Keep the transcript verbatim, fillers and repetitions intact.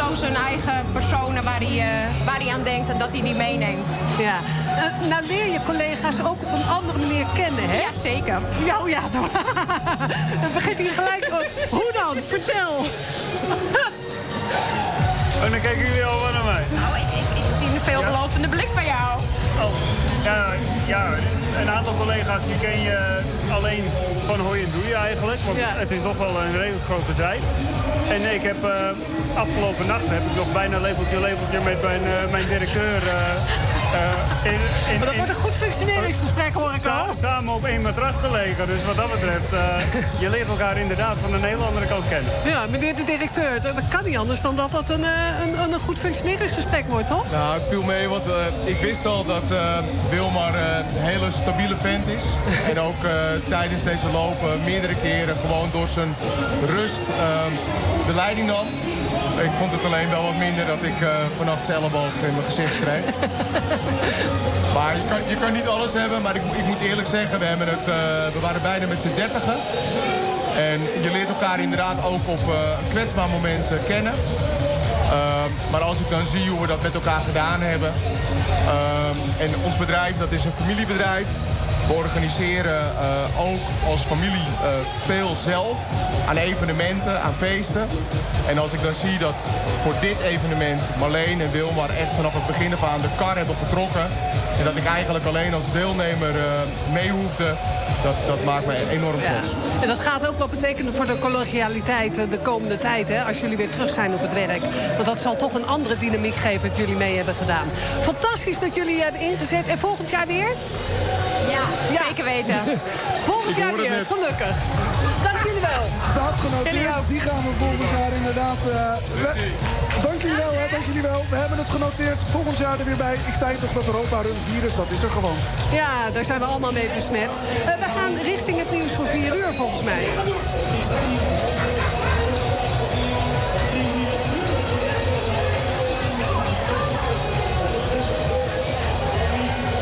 gewoon zijn eigen personen waar hij, uh, waar hij aan denkt en dat hij die meeneemt. Ja. Uh, nou leer je collega's ook op een andere manier kennen, hè? Ja, zeker. Ja, oh ja. Dan begint hier gelijk. Hoe dan? Vertel. En dan kijken jullie al naar mij. Nou, ik, ik, ik zie een veelbelovende blik bij jou. Oh, ja, ja, een aantal collega's die ken je alleen van hoi en doei eigenlijk. Want ja. het is toch wel een redelijk groot bedrijf. En ik heb uh, afgelopen nacht heb ik nog bijna lepeltje lepeltje met mijn, uh, mijn directeur. Uh, uh, in, in, maar dat wordt een goed functioneringsgesprek, hoor ik al. Samen op één matras gelegen. Dus wat dat betreft, uh, je leert elkaar inderdaad van een heel andere kant kennen. Ja, meneer de directeur, dat, dat kan niet anders dan dat dat een, een, een goed functioneringsgesprek wordt, toch? Nou, ik viel mee, want uh, ik wist al dat uh, Wilmar uh, een hele stabiele vent is. En ook uh, tijdens deze lopen meerdere keren gewoon door zijn rust uh, de leiding nam. Ik vond het alleen wel wat minder dat ik uh, vannacht zijn elleboog in mijn gezicht kreeg. Maar je kan, je kan niet alles hebben, maar ik, ik moet eerlijk zeggen, we, hebben het, uh, we waren bijna met z'n dertigen. En je leert elkaar inderdaad ook op uh, een kwetsbaar moment uh, kennen. Uh, maar als ik dan zie hoe we dat met elkaar gedaan hebben. Uh, en ons bedrijf, dat is een familiebedrijf. We organiseren uh, ook als familie uh, veel zelf aan evenementen, aan feesten. En als ik dan zie dat voor dit evenement Marleen en Wilmar echt vanaf het begin af aan de kar hebben getrokken. En dat ik eigenlijk alleen als deelnemer uh, mee hoefde. Dat, dat maakt mij enorm trots. Ja. En dat gaat ook wat betekenen voor de collegialiteit de komende tijd, hè, als jullie weer terug zijn op het werk. Want dat zal toch een andere dynamiek geven dat jullie mee hebben gedaan. Fantastisch dat jullie hebben ingezet. En volgend jaar weer? Ja, ja. Zeker weten. Volgend jaar weer, gelukkig. Dank jullie wel. Staat genoteerd, die gaan we volgend jaar inderdaad... Uh, we, dank jullie wel, hè, dank jullie wel. We hebben het genoteerd, volgend jaar er weer bij. Ik zei toch dat Europa een virus, dat is er gewoon. Ja, daar zijn we allemaal mee besmet. Uh, we gaan richting het nieuws voor vier uur volgens mij.